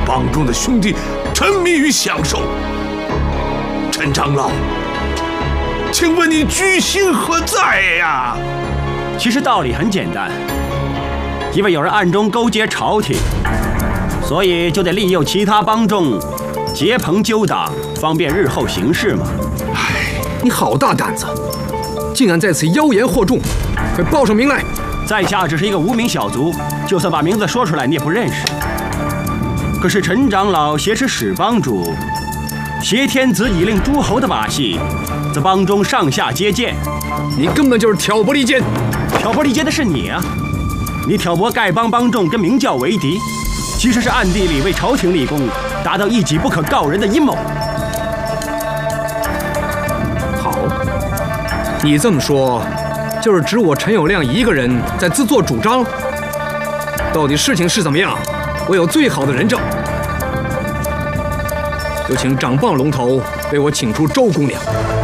帮中的兄弟沉迷于享受。陈长老，请问你居心何在呀？ 其实道理很简单，因为有人暗中勾结朝廷，所以就得利诱其他帮众结朋纠党，方便日后行事嘛。 哎，你好大胆子，竟敢在此妖言惑众！快报上名来！ 在下只是一个无名小卒，就算把名字说出来，你也不认识。可是陈长老挟持史帮主，挟天子以令诸侯的把戏，则帮中上下皆见。 你根本就是挑拨离间！ 挑拨离间的是你啊！你挑拨丐帮帮众跟明教为敌，其实是暗地里为朝廷立功，达到一己不可告人的阴谋。 好，你这么说，就是指我陈友谅一个人在自作主张？到底事情是怎么样？我有最好的人证。有请掌棒龙头为我请出周姑娘。